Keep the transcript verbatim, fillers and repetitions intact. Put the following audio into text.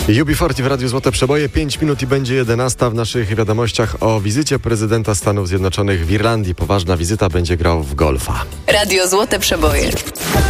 U B czterdzieści w Radiu Złote Przeboje. pięć minut i będzie jedenasta. W naszych wiadomościach o wizycie prezydenta Stanów Zjednoczonych w Irlandii. Poważna wizyta, będzie grał w golfa. Radio Złote Przeboje.